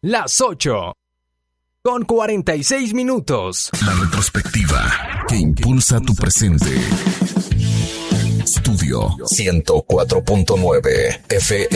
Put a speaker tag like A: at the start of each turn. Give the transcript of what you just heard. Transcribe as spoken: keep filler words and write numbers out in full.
A: las ocho, con cuarenta y seis minutos.
B: La retrospectiva que impulsa tu presente. Estudio ciento cuatro punto nueve F M.